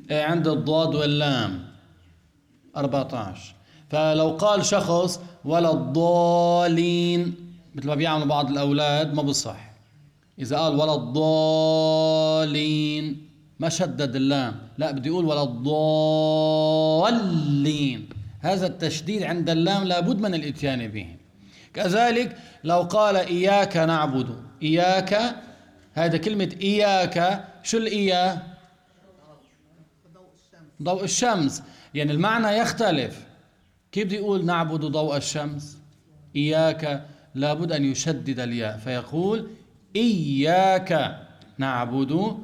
عند الضاد واللام 14. فلو قال شخص ولا الضالين مثل ما بيعملوا بعض الأولاد ما بصح. إذا قال ولا الضالين ما شدد اللام، لا بده يقول ولا الضالين. هذا التشديد عند اللام لابد من الاتيان به. كذلك لو قال إياك نعبد، إياك هذا كلمة إياك، شو الإياه؟ ضوء الشمس، يعني المعنى يختلف. كيف بده يقول نعبد ضوء الشمس؟ إياك لابد أن يشدد الياء فيقول إياك نعبد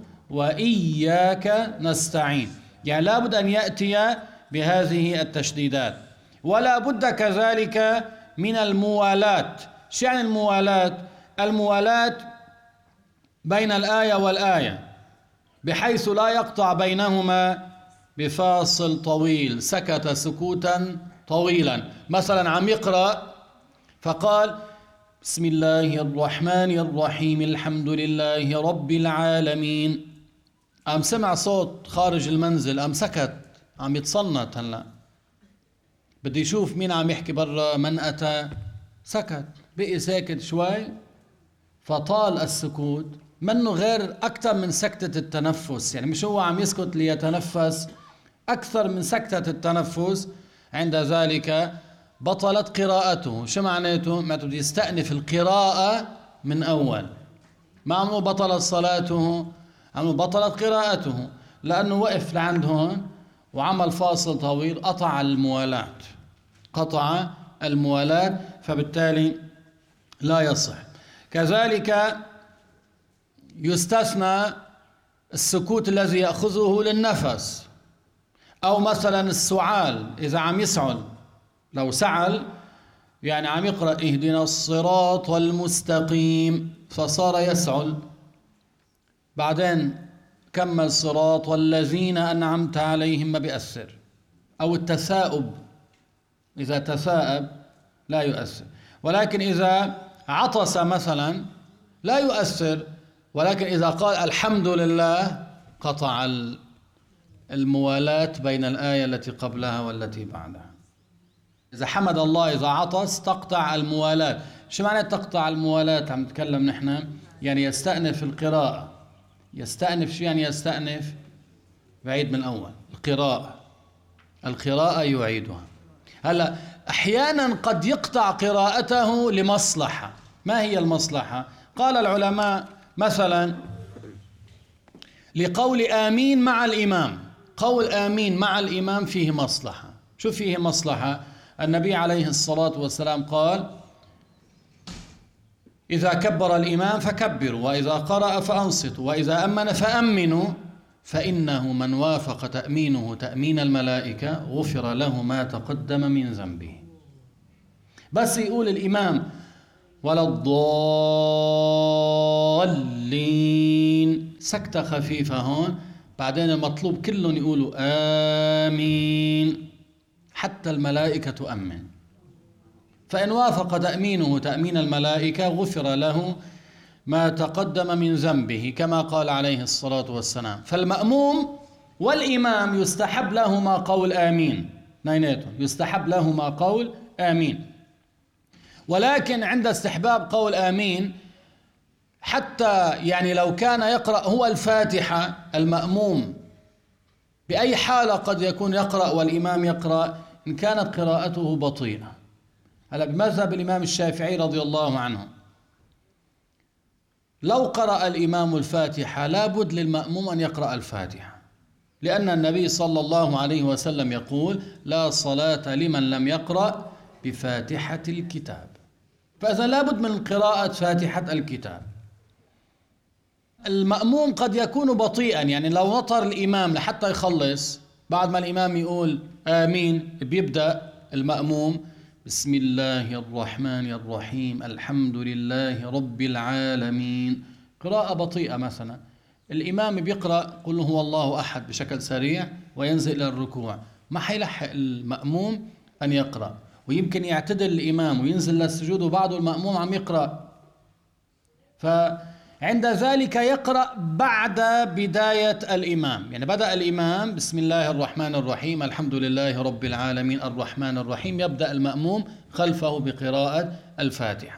وإياك نستعين، يعني لابد أن يأتي بهذه التشديدات. ولا بد كذلك من الموالاة. شو يعني الموالاة؟ الموالاة بين الآية والآية بحيث لا يقطع بينهما بفاصل طويل، سكت سكوتا طويلا. مثلا عم يقرأ فقال بسم الله الرحمن الرحيم الحمد لله رب العالمين، قام سمع صوت خارج المنزل، قام سكت، عم يتصنت. هلا بده يشوف مين عم يحكي برا، من أتى، سكت، بقي ساكت شوي فطال السكوت. منه غير أكثر من سكتة التنفس، يعني مش هو عم يسكت ليتنفس، أكثر من سكتة التنفس. عند ذلك بطلت قراءته. شو معناته؟ معناته بده يستأنف القراءة من أول. ما عمله بطلت صلاته، عمله بطلت قراءته، لأنه وقف لعند هون وعمل فاصل طويل، قطع الموالاة، قطع الموالاة، فبالتالي لا يصح. كذلك يستثنى السكوت الذي يأخذه للنفس، أو مثلا السعال إذا عم يسعل، لو سعل يعني عم يقرأ اهدنا الصراط المستقيم فصار يسعل، بعدين كمل صراط والذين أنعمت عليهم ما بيأثر. أو التثاؤب، إذا تثاءب لا يؤثر. ولكن إذا عطس مثلا لا يؤثر، ولكن إذا قال الحمد لله قطع الموالاة بين الآية التي قبلها والتي بعدها. إذا حمد الله إذا عطس تقطع الموالاة. شو معنى تقطع الموالاة؟ عم نتكلم نحن يعني يستأنف القراءة. يستأنف شو يعني يستأنف؟ بعيد من الأول. القراءة يعيدها. هلا أحيانا قد يقطع قراءته لمصلحة. ما هي المصلحة؟ قال العلماء مثلا لقول آمين مع الإمام. قول آمين مع الإمام فيه مصلحة. شو فيه مصلحة؟ النبي عليه الصلاة والسلام قال إذا كبر الإمام فكبروا، وإذا قرأ فأنصتوا، وإذا أمن فأمنوا، فإنه من وافق تأمينه تأمين الملائكة غفر له ما تقدم من ذنبه. بس يقول الإمام ولا الضالين، سكتة خفيفة هون، بعدين المطلوب كلهم يقولوا آمين حتى الملائكة تؤمن. فإن وافق تأمينه تأمين الملائكة غفر له ما تقدم من ذنبه كما قال عليه الصلاة والسلام. فالمأموم والإمام يستحب لهما قول آمين، نيناتهم يستحب لهما قول آمين. ولكن عند استحباب قول آمين حتى يعني لو كان يقرأ هو الفاتحة المأموم بأي حالة قد يكون يقرأ والإمام يقرأ إن كانت قراءته بطيئة. هلا بمذهب الإمام الشافعي رضي الله عنه لو قرأ الإمام الفاتحة لابد للمأموم أن يقرأ الفاتحة، لأن النبي صلى الله عليه وسلم يقول لا صلاة لمن لم يقرأ بفاتحة الكتاب. فإذا لابد من قراءة فاتحة الكتاب. المأموم قد يكون بطيئا، يعني لو نطر الإمام لحتى يخلص، بعد ما الإمام يقول آمين بيبدأ المأموم بسم الله الرحمن الرحيم الحمد لله رب العالمين، قراءة بطيئة مثلا. الإمام بيقرأ قل هو الله أحد بشكل سريع وينزل إلى الركوع، ما حيلحق المأموم أن يقرأ، ويمكن يعتدل الإمام وينزل للسجود وبعده المأموم عم يقرأ. عند ذلك يقرأ بعد بداية الإمام، يعني بدأ الإمام بسم الله الرحمن الرحيم الحمد لله رب العالمين الرحمن الرحيم، يبدأ المأموم خلفه بقراءة الفاتحة.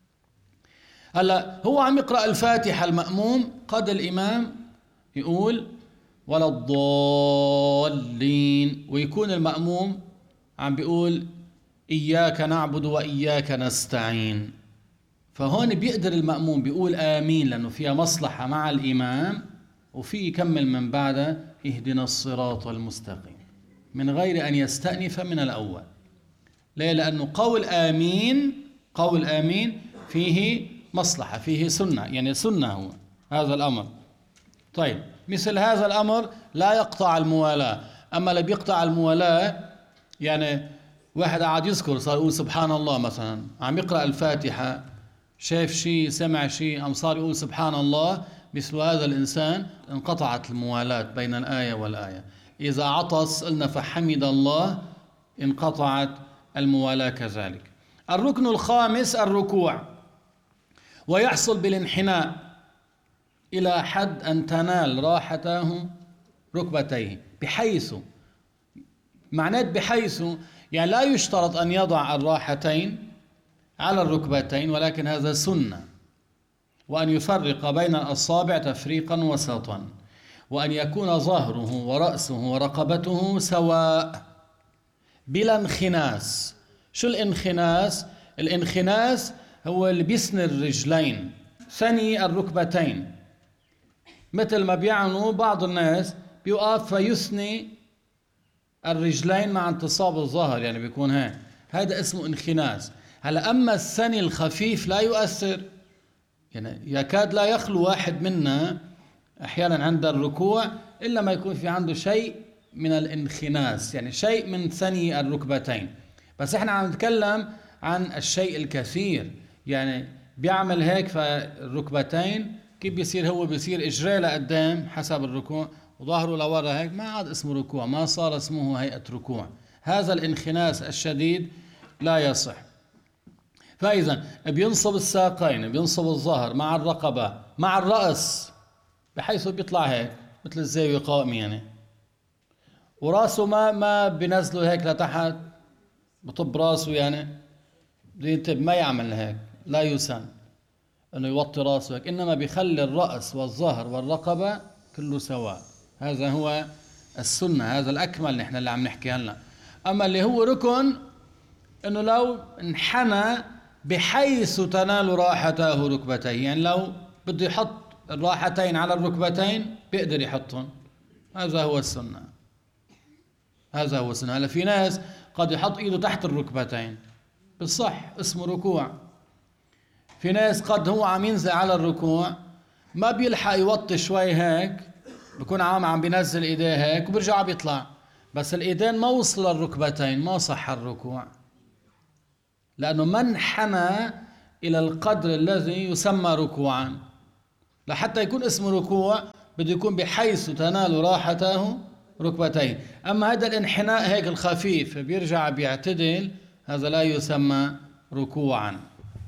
هلا هو عم يقرأ الفاتحة المأموم، قد الإمام يقول ولا الضالين، ويكون المأموم عم بيقول إياك نعبد وإياك نستعين، فهون بيقدر المأموم بيقول آمين لأنه فيها مصلحة مع الإمام، وفي يكمل من بعد اهدنا الصراط المستقيم من غير أن يستأنف من الأول. ليه؟ لأنه قول آمين فيه مصلحة، فيه سنة، يعني سنة هو هذا الأمر. طيب مثل هذا الأمر لا يقطع الموالاة. أما اللي بيقطع الموالاة يعني واحد قاعد يذكر صار يقول سبحان الله مثلا، عم يقرأ الفاتحة شاف شيء سمع شيء أم صار يقول سبحان الله، مثل هذا الإنسان انقطعت الموالاة بين الآية والآية. إذا عطس قلنا فحمد الله انقطعت الموالاة كذلك. الركن الخامس الركوع، ويحصل بالانحناء إلى حد أن تنال راحته ركبتيه، بحيث يعني لا يشترط أن يضع الراحتين على الركبتين، ولكن هذا سنة، وأن يفرق بين الأصابع تفريقا وسطا، وأن يكون ظهره ورأسه ورقبته سواء بلا انخناس. شو الانخناس؟ الانخناس هو اللي بيسني الرجلين، ثني الركبتين، مثل ما بيعنوا بعض الناس بيوقف فيثني الرجلين مع انتصاب الظهر، يعني بيكون هذا اسمه انخناس. هلا أما الثني الخفيف لا يؤثر، يعني يكاد لا يخلو واحد منا أحيانا عند الركوع إلا ما يكون في عنده شيء من الانخناس، يعني شيء من ثني الركبتين. بس احنا عم نتكلم عن الشيء الكثير، يعني بيعمل هيك فالركبتين كيف بيصير؟ هو بيصير اجريه لقدام حسب الركوع وظهره لورا، هيك ما عاد اسمه ركوع، ما صار اسمه هيئة ركوع. هذا الانخناس الشديد لا يصح. فإذا بينصب الساقين، بينصب الظهر مع الرقبة مع الرأس، بحيث بيطلع هيك مثل الزاوية قائمة يعني، وراسه ما بينزله هيك لتحت بطب راسه، يعني ما يعمل هيك، لا يسن انه يوطي راسه هيك، انما بيخلي الرأس والظهر والرقبة كله سواء. هذا هو السنة، هذا الأكمل نحن اللي عم نحكي هلا. أما اللي هو ركن انه لو انحنى بحيث تنال راحته ركبتيه، يعني لو بده يحط الراحتين على الركبتين بيقدر يحطهم، هذا هو السنة. هلا في ناس قد يحط ايده تحت الركبتين بالصح اسمه ركوع. في ناس قد هو عم ينزل على الركوع ما بيلحق يوطي شوي هيك، بكون عم بينزل ايديه هيك وبرجع بيطلع، بس الايدين ما وصل للركبتين، ما صح الركوع، لأنه ما انحنى إلى القدر الذي يسمى ركوعا. لحتى يكون اسمه ركوع بده يكون بحيث تنال راحته ركبتين. أما هذا الانحناء هيك الخفيف بيرجع بيعتدل، هذا لا يسمى ركوعا.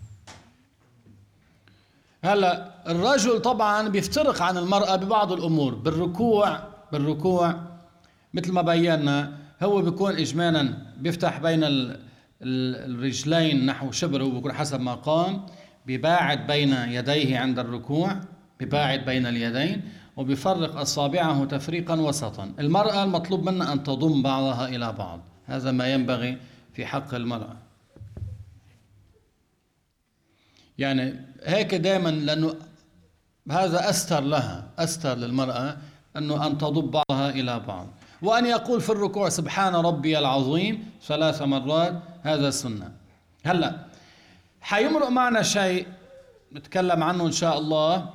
هلا الرجل طبعا بيفترق عن المرأة ببعض الأمور. بالركوع مثل ما بينا هو بيكون إجمالا بيفتح بين الرجلين نحو شبر، هو بيكون حسب ما قام، بيباعد بين يديه عند الركوع، بيباعد بين اليدين، وبيفرق أصابعه تفريقا وسطا. المرأة المطلوب منها أن تضم بعضها إلى بعض، هذا ما ينبغي في حق المرأة، يعني هيك دائما، لأنه هذا أستر للمرأة أن تضم بعضها إلى بعض. وأن يقول في الركوع سبحان ربي العظيم 3 مرات، هذا سنة. هلا حيمرق معنا شيء نتكلم عنه إن شاء الله،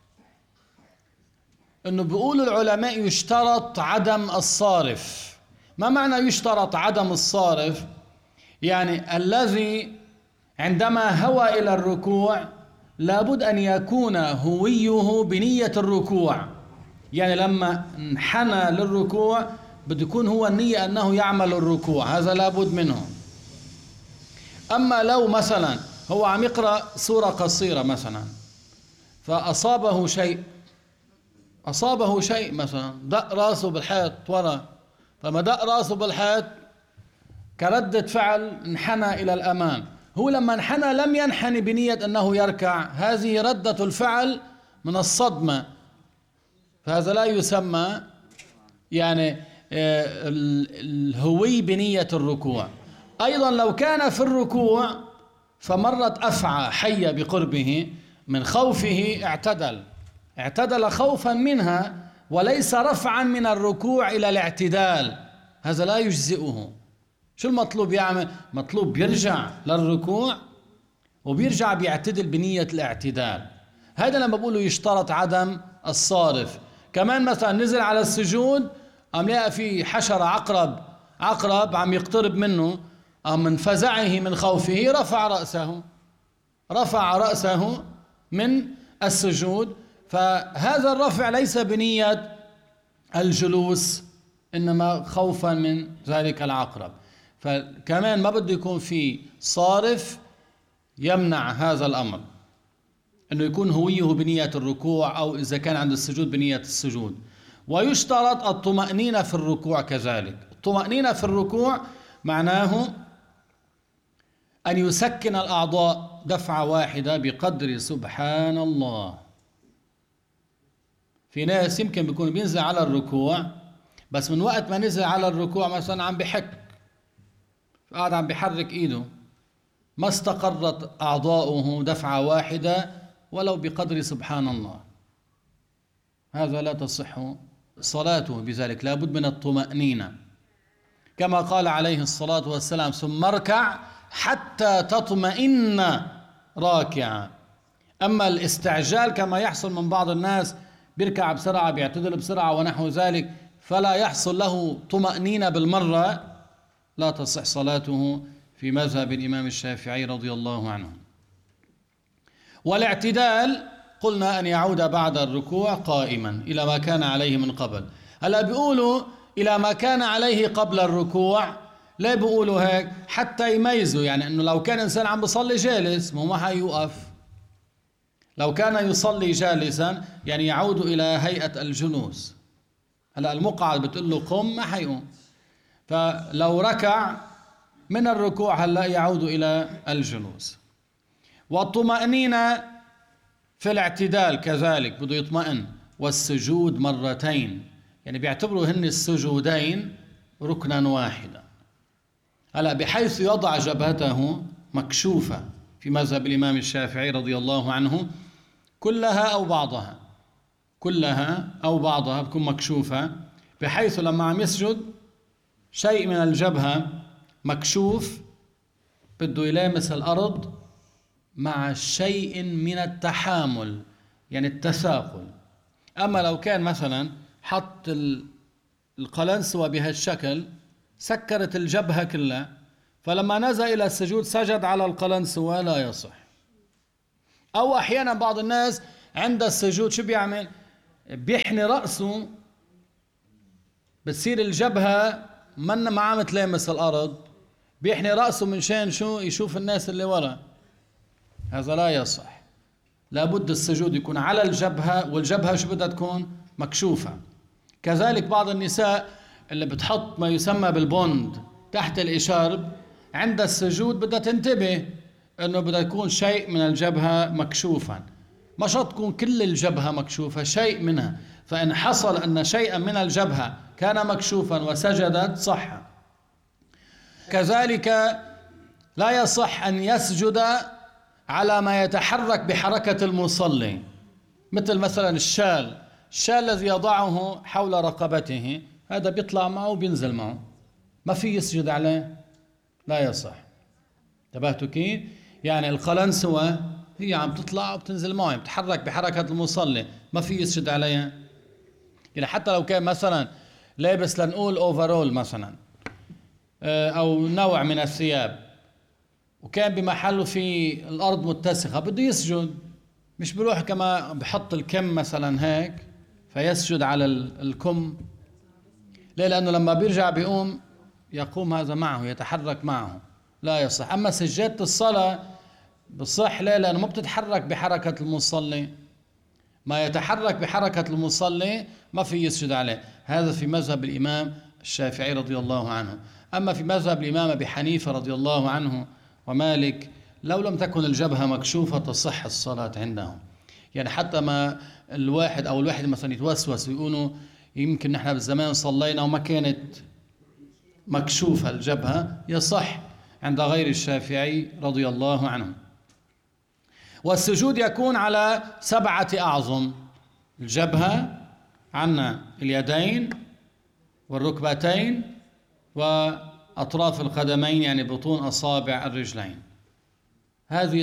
أنه بيقول العلماء يشترط عدم الصارف. ما معنى يشترط عدم الصارف؟ يعني الذي عندما هوى إلى الركوع لابد أن يكون هويه بنية الركوع، يعني لما انحنى للركوع بده يكون هو النية أنه يعمل الركوع، هذا لابد منه. أما لو مثلا هو عم يقرأ سورة قصيرة مثلا، فأصابه شيء، أصابه شيء مثلا دق راسه بالحيط ورا، فما دق راسه بالحيط كردة فعل انحنى إلى الأمام. هو لما انحنى لم ينحني بنية أنه يركع، هذه ردة الفعل من الصدمة، فهذا لا يسمى يعني الهوي بنية الركوع. أيضا لو كان في الركوع فمرت أفعى حية بقربه من خوفه اعتدل خوفا منها وليس رفعا من الركوع إلى الاعتدال، هذا لا يجزئه. شو المطلوب يعمل؟ مطلوب بيرجع للركوع وبيرجع بيعتدل بنية الاعتدال. هذا لما بقوله يشترط عدم الصارف. كمان مثلا نزل على السجود قام لقى في حشرة عقرب عم يقترب منه، من فزعه من خوفه رفع رأسه من السجود، فهذا الرفع ليس بنية الجلوس إنما خوفا من ذلك العقرب. فكمان ما بده يكون في صارف يمنع هذا الأمر، أنه يكون هويه بنية الركوع أو إذا كان عند السجود بنية السجود. ويشترط الطمأنينة في الركوع كذلك. الطمأنينة في الركوع معناه أن يسكن الأعضاء دفعة واحدة بقدر سبحان الله. في ناس يمكن بيكون بينزل على الركوع بس من وقت ما نزل على الركوع مثلا عم بحك، قاعد عم بحرك ايده، ما استقرت أعضاؤه دفعة واحدة ولو بقدر سبحان الله، هذا لا تصح صلاته بذلك، لا بد من الطمأنينة. كما قال عليه الصلاة والسلام ثم اركع حتى تطمئن راكعا. أما الاستعجال كما يحصل من بعض الناس، بيركع بسرعة بيعتدل بسرعة ونحو ذلك، فلا يحصل له طمأنينة بالمرة، لا تصح صلاته في مذهب الإمام الشافعي رضي الله عنه. والاعتدال قلنا أن يعود بعد الركوع قائما إلى ما كان عليه من قبل. هلا بيقولوا إلى ما كان عليه قبل الركوع، ليه بيقولوا هيك؟ حتى يميزوا، يعني أنه لو كان إنسان عم بيصلي جالس ما حيوقف، لو كان يصلي جالسا يعني يعود إلى هيئة الجلوس. هلا المقعد بتقول له قم ما حيقوم، فلو ركع من الركوع هلا يعود إلى الجلوس. والطمأنينة في الاعتدال كذلك بده يطمئن. والسجود مرتين، يعني بيعتبروا هن السجودين ركنا واحدا. هلا بحيث يضع جبهته مكشوفة في مذهب الإمام الشافعي رضي الله عنه، كلها أو بعضها بتكون مكشوفة، بحيث لما عم يسجد شيء من الجبهة مكشوف بده يلامس الأرض مع شيء من التحامل، يعني التثاقل. أما لو كان مثلا حط القلنسوة بهالشكل سكرت الجبهة كلها، فلما نزل إلى السجود سجد على القلنسوة، لا يصح. أو أحيانا بعض الناس عند السجود شو بيعمل؟ بيحني رأسه، بتصير الجبهة ما عم تلامس الأرض، بيحني رأسه من شان شو؟ يشوف الناس اللي ورا، هذا لا يصح. لابد السجود يكون على الجبهة، والجبهة شو بدها تكون؟ مكشوفة. كذلك بعض النساء اللي بتحط ما يسمى بالبوند تحت الإشارب عند السجود بدها تنتبه انه بدها يكون شيء من الجبهة مكشوفا، ما شرط تكون كل الجبهة مكشوفة، شيء منها. فإن حصل أن شيئا من الجبهة كان مكشوفا وسجدت صح. كذلك لا يصح أن يسجد على ما يتحرك بحركة المصلي، مثلا الشال الذي يضعه حول رقبته، هذا بيطلع معه وبينزل معه، ما في يسجد عليه، لا يصح. انتبهتوا كيف؟ يعني القلنسوة هي عم تطلع وبتنزل معه، بتحرك بحركة المصلي، ما في يسجد عليها. يعني حتى لو كان مثلا لابس لنقول اوفرول مثلا او نوع من الثياب، وكان بمحله في الارض متسخة، بده يسجد، مش بروح كما بحط الكم مثلا هيك فيسجد على الكم. ليه؟ لأنه لما بيرجع بيقوم يقوم هذا معه، يتحرك معه، لا يصح. أما سجادة الصلاة بصح، ليه؟ لأنه ما بتتحرك بحركة المصلي، ما يتحرك بحركة المصلي ما في يسجد عليه. هذا في مذهب الإمام الشافعي رضي الله عنه. أما في مذهب الإمام أبي حنيفة رضي الله عنه ومالك، لو لم تكن الجبهة مكشوفة تصح الصلاة عندهم. يعني حتى ما الواحد أو الواحد مثلا يتوسوس ويقولوا يمكن نحن بالزمان صلينا وما كانت مكشوفة الجبهة، يصح عند غير الشافعي رضي الله عنه. والسجود يكون على 7 أعظم: الجبهة، عنا اليدين والركبتين وأطراف القدمين، يعني بطون أصابع الرجلين. هذه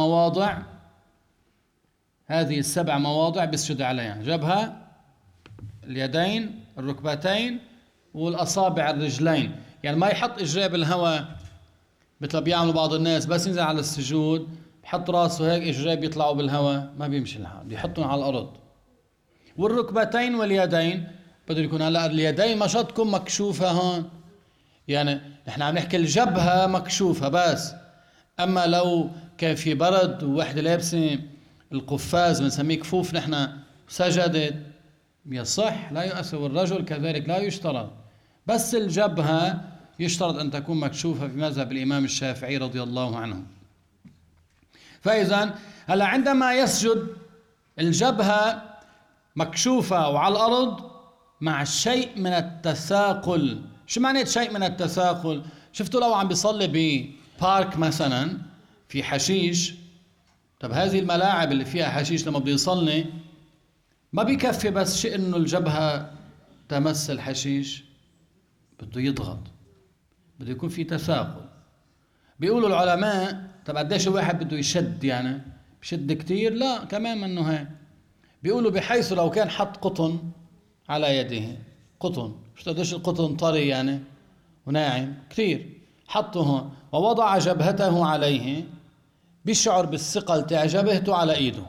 السبع مواضع بيسجد عليها: جبهة، اليدين، الركبتين، والأصابع الرجلين. يعني ما يحط إجريه بالهواء مثل بيعملوا بعض الناس، بس ينزل على السجود بحط راسه هيك إجريه بيطلعوا بالهواء، ما بيمشي الحال، بيحطهم على الأرض. والركبتين واليدين بده يكون، هلا اليدين ما شرط تكون مكشوفة هون، يعني نحن عم نحكي الجبهة مكشوفة بس. أما لو كان في برد وواحدة لابسة القفاز بنسميه كفوف نحن سجدت، يصح لا يؤثر. والرجل كذلك لا يشترط، بس الجبهة يشترط أن تكون مكشوفة في مذهب الإمام الشافعي رضي الله عنه. فإذا هلا عندما يسجد الجبهة مكشوفة وعلى الأرض مع شيء من التثاقل. شو معنى شيء من التثاقل؟ شفتوا لو عم بيصلي ببارك مثلا في حشيش، طب هذه الملاعب اللي فيها حشيش لما بده يصلي ما بيكفي بس شيء انه الجبهة تمس الحشيش، بده يضغط، بده يكون في تثاقل. بيقولوا العلماء طب قديش الواحد بده يشد؟ يعني بشد كتير؟ لا، كمان منه هيك. بيقولوا بحيث لو كان حط قطن على يده، قطن، مش قديش القطن طري يعني وناعم كتير، حطه هون ووضع جبهته عليه، بيشعر بالثقل تاع جبهته على ايده.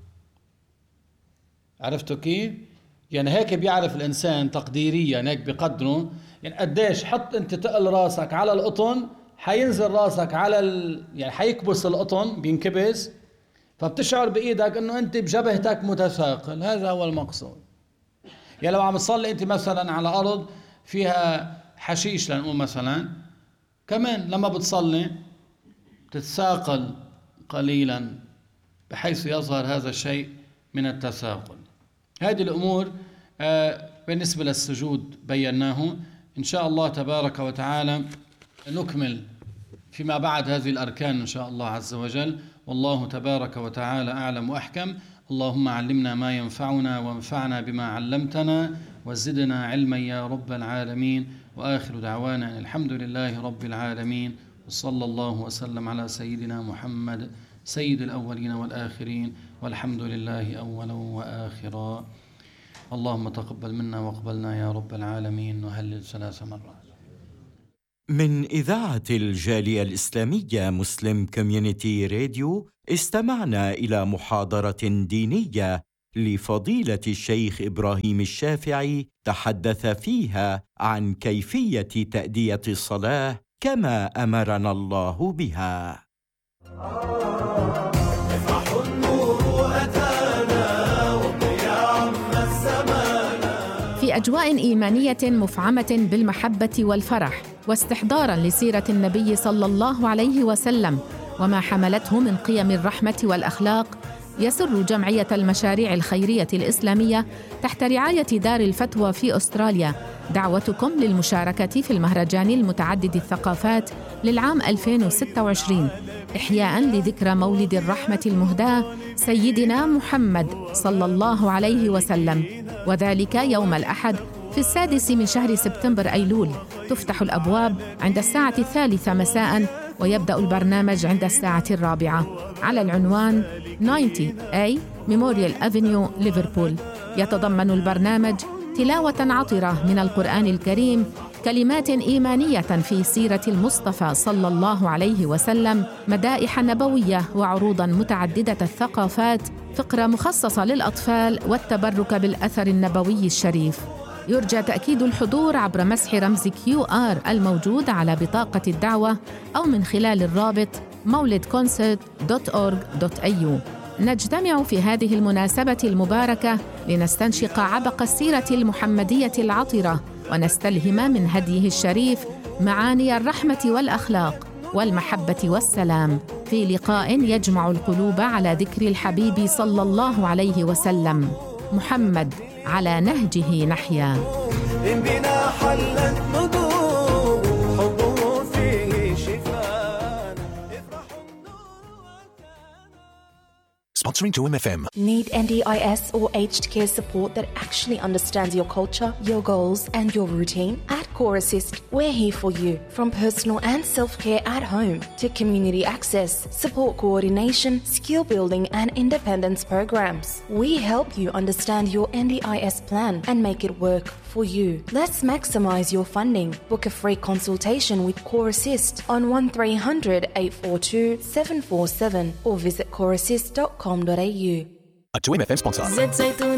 عرفتوا كيف؟ يعني هيك بيعرف الانسان تقديريا، هيك بقدره. يعني قديش حط انت تقل راسك على القطن، حينزل راسك على يعني حيكبس القطن، بينكبس، فبتشعر بايدك انه انت بجبهتك متثاقل. هذا هو المقصود. يعني لو عم تصلي انت مثلا على ارض فيها حشيش لنقول مثلا، كمان لما بتصلي بتتثاقل قليلا بحيث يظهر هذا الشيء من التثاقل. هذه الأمور بالنسبة للسجود بيناه. إن شاء الله تبارك وتعالى نكمل فيما بعد هذه الأركان إن شاء الله عز وجل. والله تبارك وتعالى أعلم وأحكم. اللهم علمنا ما ينفعنا وانفعنا بما علمتنا وزدنا علما يا رب العالمين. وآخر دعوانا أن الحمد لله رب العالمين، وصلى الله وسلم على سيدنا محمد سيد الأولين والآخرين، والحمد لله أولا وآخرا. اللهم تقبل منا واقبلنا يا رب العالمين. نهلل 3 مرات. من إذاعة الجالية الإسلامية مسلم كوميونيتي راديو استمعنا إلى محاضرة دينية لفضيلة الشيخ إبراهيم الشافعي، تحدث فيها عن كيفية تأدية الصلاة كما أمرنا الله بها. في أجواء إيمانية مفعمة بالمحبة والفرح، واستحضاراً لسيرة النبي صلى الله عليه وسلم وما حملته من قيم الرحمة والأخلاق، يسر جمعية المشاريع الخيرية الإسلامية تحت رعاية دار الفتوى في أستراليا دعوتكم للمشاركة في المهرجان المتعدد الثقافات للعام 2026، إحياءً لذكرى مولد الرحمة المهداة سيدنا محمد صلى الله عليه وسلم، وذلك يوم الأحد في 6 من شهر سبتمبر أيلول. تفتح الأبواب عند الساعة 3 مساءً، ويبدأ البرنامج عند الساعة 4 على العنوان 90A Memorial Avenue ليفربول. يتضمن البرنامج تلاوة عطرة من القرآن الكريم، كلمات إيمانية في سيرة المصطفى صلى الله عليه وسلم، مدائح نبوية، وعروضاً متعددة الثقافات، فقرة مخصصة للأطفال، والتبرك بالأثر النبوي الشريف. يرجى تأكيد الحضور عبر مسح رمز QR الموجود على بطاقة الدعوة أو من خلال الرابط mauledconcert.org.au. نجتمع في هذه المناسبة المباركة لنستنشق عبق السيرة المحمدية العطرة ونستلهم من هديه الشريف معاني الرحمة والأخلاق والمحبة والسلام في لقاء يجمع القلوب على ذكر الحبيب صلى الله عليه وسلم. محمد على نهجه نحيا. إن بنا حلت نضوء حبه فيه شفاء. Sponsoring 2MFM. Need NDIS or aged care support that actually understands your culture, your goals, and your routine? At Core Assist, we're here for you. From personal and self-care at home to community access, support coordination, skill building, and independence programs. We help you understand your NDIS plan and make it work for you. Let's maximize your funding. Book a free consultation with Core Assist on 1300 842 747 or visit coreassist.com.au. A 2MFM sponsor.